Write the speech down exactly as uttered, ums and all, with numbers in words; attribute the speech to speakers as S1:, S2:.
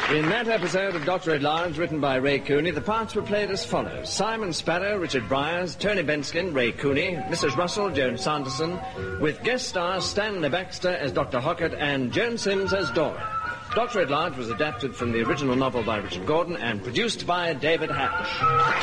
S1: In that episode of Doctor at Large, written by Ray Cooney, the parts were played as follows. Simon Sparrow, Richard Bryars, Tony Benskin, Ray Cooney, Missus Russell, Joan Sanderson, with guest stars Stanley Baxter as Doctor Hockett and Joan Sims as Dora. Doctor at Large was adapted from the original novel by Richard Gordon and produced by David Hatch.